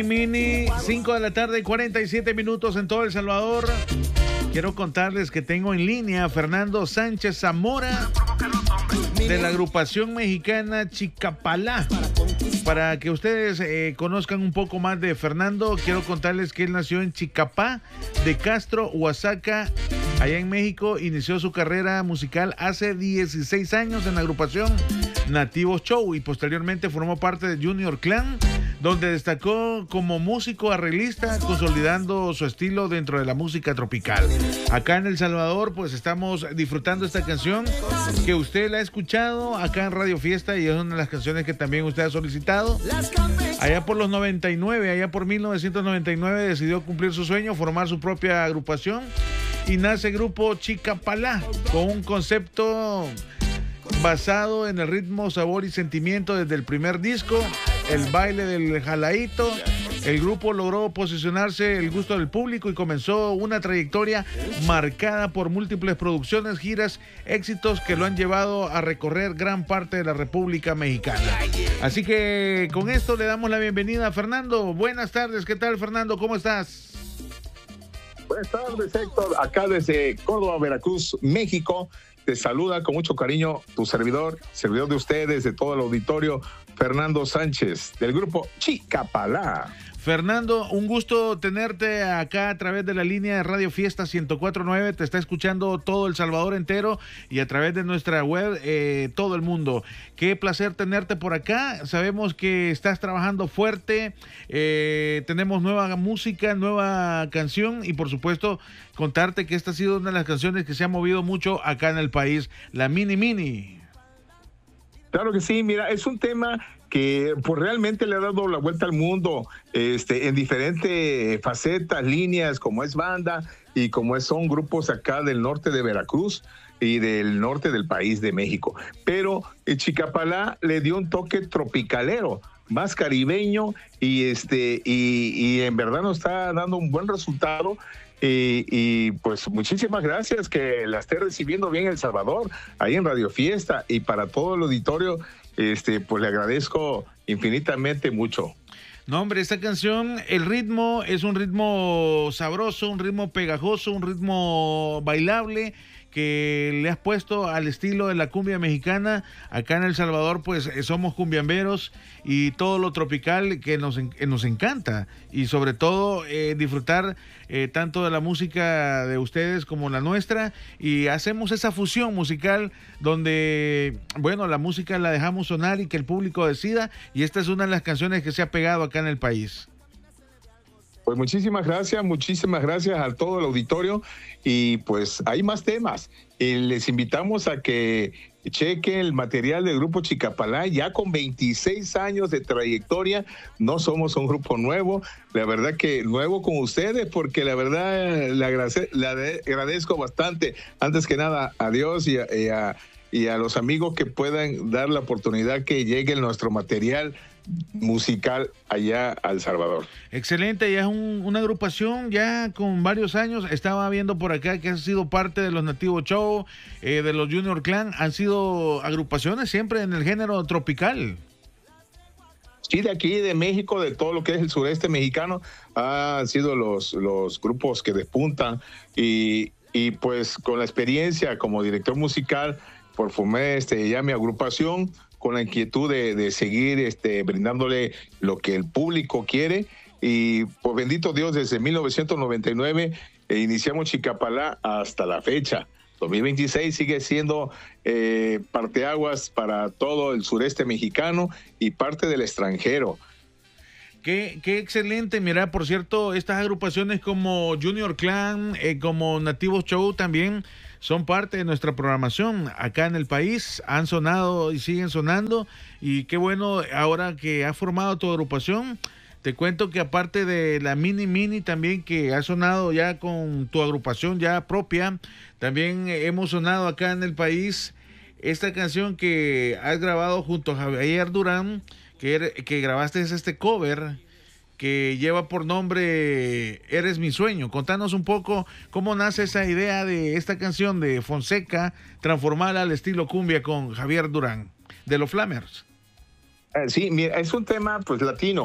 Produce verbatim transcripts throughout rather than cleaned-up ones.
Mini, cinco de la tarde, cuarenta y siete minutos en todo El Salvador. Quiero contarles que tengo en línea a Fernando Sánchez Zamora de la agrupación mexicana Chicapalá. Para que ustedes eh, conozcan un poco más de Fernando, quiero contarles que él nació en Chicapá de Castro, Oaxaca, allá en México. Inició su carrera musical hace dieciséis años en la agrupación Nativos Show y posteriormente formó parte de Junior Clan, donde destacó como músico arreglista, consolidando su estilo dentro de la música tropical. Acá en El Salvador, pues estamos disfrutando esta canción que usted la ha escuchado acá en Radio Fiesta y es una de las canciones que también usted ha solicitado. Allá por los noventa y nueve, allá por mil novecientos noventa y nueve, decidió cumplir su sueño, formar su propia agrupación y nace el grupo Chicapalá con un concepto basado en el ritmo, sabor y sentimiento desde el primer disco, el baile del jalaíto. El grupo logró posicionarse el gusto del público y comenzó una trayectoria marcada por múltiples producciones, giras, éxitos que lo han llevado a recorrer gran parte de la República Mexicana. Así que con esto le damos la bienvenida a Fernando. Buenas tardes, ¿qué tal, Fernando? ¿Cómo estás? Buenas tardes, Héctor. Acá desde Córdoba, Veracruz, México. Te saluda con mucho cariño tu servidor, servidor de ustedes, de todo el auditorio, Fernando Sánchez, del grupo Chicapalá. Fernando, un gusto tenerte acá a través de la línea de Radio Fiesta ciento cuatro punto nueve. Te está escuchando todo El Salvador entero y a través de nuestra web eh, todo el mundo. Qué placer tenerte por acá. Sabemos que estás trabajando fuerte. Eh, tenemos nueva música, nueva canción y por supuesto contarte que esta ha sido una de las canciones que se ha movido mucho acá en el país, la Mini Mini. Claro que sí, mira, es un tema que pues realmente le ha dado la vuelta al mundo este, en diferentes facetas, líneas, como es banda y como es, son grupos acá del norte de Veracruz y del norte del país de México. Pero el Chicapalá le dio un toque tropicalero, más caribeño y, este, y, y en verdad nos está dando un buen resultado. Y, y pues muchísimas gracias, que la esté recibiendo bien El Salvador, ahí en Radio Fiesta, y para todo el auditorio, este, pues le agradezco infinitamente mucho. No, hombre, esta canción, el ritmo es un ritmo sabroso, un ritmo pegajoso, un ritmo bailable, que le has puesto al estilo de la cumbia mexicana. Acá en El Salvador pues somos cumbiamberos y todo lo tropical que nos, que nos encanta y sobre todo eh, disfrutar eh, tanto de la música de ustedes como la nuestra, y hacemos esa fusión musical donde, bueno, la música la dejamos sonar y que el público decida, y esta es una de las canciones que se ha pegado acá en el país. Pues muchísimas gracias, muchísimas gracias a todo el auditorio, y pues hay más temas. Y les invitamos a que chequen el material del grupo Chicapalá, ya con veintiséis años de trayectoria. No somos un grupo nuevo, la verdad que nuevo con ustedes, porque la verdad le agradezco, le agradezco bastante, antes que nada, a Dios y a, y a, y a los amigos que puedan dar la oportunidad que llegue nuestro material musical allá a El Salvador. Excelente, ya es un, una agrupación ya con varios años. Estaba viendo por acá que ha sido parte de los Nativos Show, eh, de los Junior Clan. Han sido agrupaciones siempre en el género tropical. Sí, de aquí, de México, de todo lo que es el sureste mexicano, han sido los, los grupos que despuntan, y, y pues con la experiencia como director musical, por formé este, ya mi agrupación, con la inquietud de, de seguir este, brindándole lo que el público quiere. Y pues bendito Dios, desde mil novecientos noventa y nueve eh, iniciamos Chicapalá hasta la fecha. dos mil veintiséis sigue siendo eh, parteaguas para todo el sureste mexicano y parte del extranjero. Qué, qué excelente. Mira, por cierto, estas agrupaciones como Junior Clan, eh, como Nativos Show también son parte de nuestra programación acá en el país. Han sonado y siguen sonando, y qué bueno ahora que has formado tu agrupación. Te cuento que aparte de la Mini Mini también, que ha sonado ya con tu agrupación ya propia, también hemos sonado acá en el país esta canción que has grabado junto a Javier Durán, que, que grabaste este cover que lleva por nombre Eres mi sueño. Contanos un poco cómo nace esa idea de esta canción de Fonseca, transformarla al estilo cumbia con Javier Durán, de los Flamers. Eh, sí, mira, es un tema pues latino,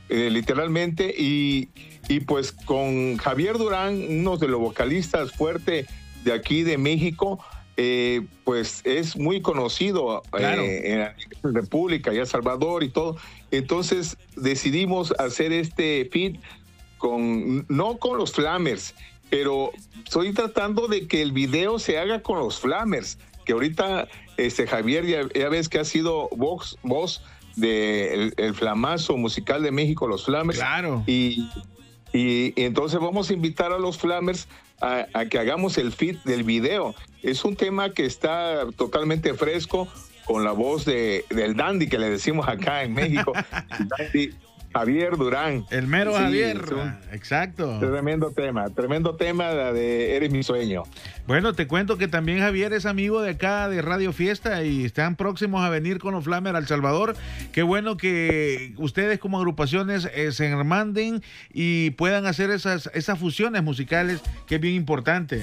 eh, literalmente, y, y pues con Javier Durán, uno de los vocalistas fuertes de aquí de México, eh, pues es muy conocido claro. eh, en la República y El Salvador y todo. Entonces decidimos hacer este feat con, no con los Flamers, pero estoy tratando de que el video se haga con los Flamers, que ahorita este Javier ya, ya ves que ha sido voz, voz del de el flamazo musical de México, los Flamers. Claro. Y, y, y entonces vamos a invitar a los Flamers a, a que hagamos el feat del video. Es un tema que está totalmente fresco, con la voz de, del dandy que le decimos acá en México, dandy Javier Durán. El mero sí, Javier, exacto. Tremendo tema, tremendo tema de Eres mi sueño. Bueno, te cuento que también Javier es amigo de acá de Radio Fiesta y están próximos a venir con los Flamers a El Salvador. Qué bueno que ustedes como agrupaciones eh, se hermanden y puedan hacer esas, esas fusiones musicales, que es bien importante.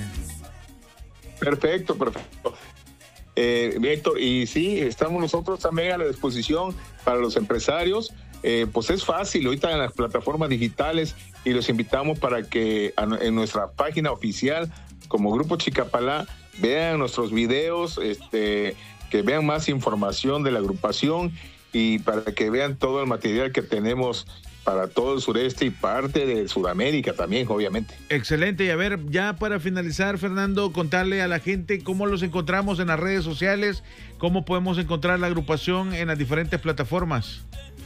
Perfecto, perfecto. Eh, Héctor, y sí, estamos nosotros también a la disposición para los empresarios. Eh, pues es fácil, ahorita en las plataformas digitales, y los invitamos para que a, en nuestra página oficial como Grupo Chicapalá vean nuestros videos, este, que vean más información de la agrupación y para que vean todo el material que tenemos para todo el sureste y parte de Sudamérica también, obviamente. Excelente. Y a ver, ya para finalizar, Fernando, contarle a la gente cómo los encontramos en las redes sociales, cómo podemos encontrar la agrupación en las diferentes plataformas.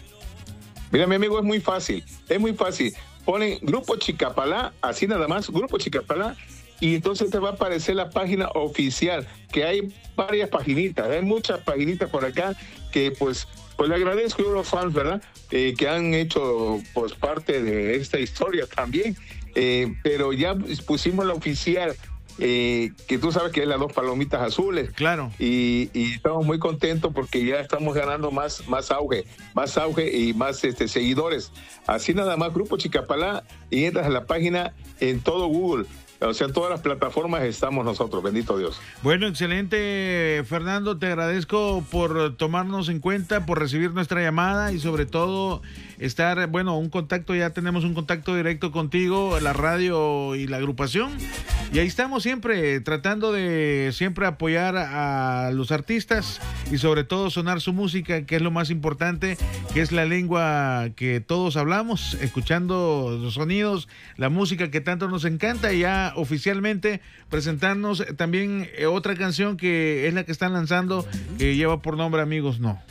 Mira, mi amigo, es muy fácil, es muy fácil. Ponen Grupo Chicapalá, así nada más, Grupo Chicapalá, y entonces te va a aparecer la página oficial, que hay varias paginitas, hay muchas paginitas por acá que pues, pues le agradezco a los fans, ¿verdad? Eh, que han hecho pues parte de esta historia también, eh, pero ya pusimos la oficial, eh, que tú sabes que es las dos palomitas azules. Claro. Y, y estamos muy contentos porque ya estamos ganando más, más auge, más auge y más este, seguidores. Así nada más, Grupo Chicapalá, y entras a la página en todo Google. O sea, en todas las plataformas estamos nosotros, bendito Dios. Bueno, excelente, Fernando, te agradezco por tomarnos en cuenta, por recibir nuestra llamada y sobre todo estar, bueno, un contacto, ya tenemos un contacto directo contigo, la radio y la agrupación, y ahí estamos siempre tratando de siempre apoyar a los artistas y sobre todo sonar su música, que es lo más importante, que es la lengua que todos hablamos, escuchando los sonidos, la música que tanto nos encanta, y ya oficialmente presentarnos también eh, otra canción que es la que están lanzando, que lleva por nombre Amigos No.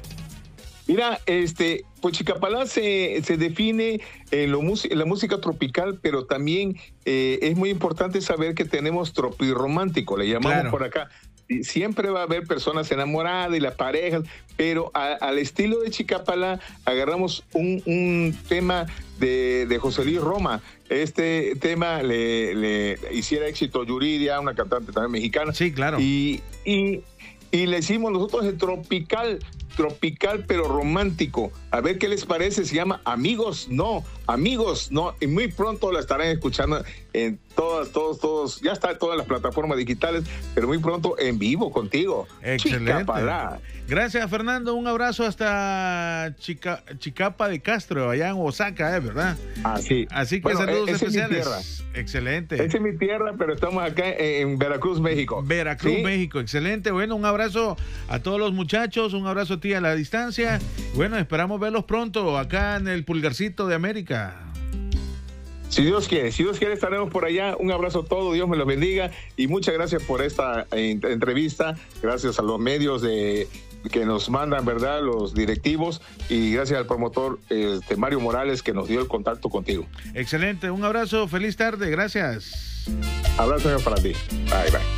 Mira, este, pues Chicapalá se, se define en, lo, en la música tropical, pero también eh, es muy importante saber que tenemos tropirromántico, le llamamos claro. por acá. Siempre va a haber personas enamoradas y las parejas, pero a, al estilo de Chicapalá agarramos un, un tema de, de José Luis Roma. Este tema le, le hiciera éxito Yuridia, una cantante también mexicana. Sí, claro. Y, y, y le hicimos nosotros el tropical, tropical pero romántico. A ver qué les parece, se llama Amigos No, Amigos No, y muy pronto la estarán escuchando en todas, todos, todos, ya está en todas las plataformas digitales, pero muy pronto en vivo contigo. Excelente. Chicapalá. Gracias, Fernando, un abrazo hasta Chica, Chicapa de Castro, allá en Osaka, ¿eh? ¿Verdad? Así. Así que bueno, saludos especiales. Es Excelente. Esa es mi tierra, pero estamos acá en Veracruz, México. Veracruz, ¿sí? México, excelente. Bueno, un abrazo a todos los muchachos, un abrazo a ti a la distancia. Bueno, esperamos verlos pronto acá en el Pulgarcito de América. Si Dios quiere, si Dios quiere estaremos por allá. Un abrazo a todos, Dios me los bendiga y muchas gracias por esta eh, entrevista. Gracias a los medios de que nos mandan, ¿verdad? Los directivos, y gracias al promotor este, Mario Morales, que nos dio el contacto contigo. Excelente, un abrazo, feliz tarde, gracias. Abrazo para ti. Bye, bye.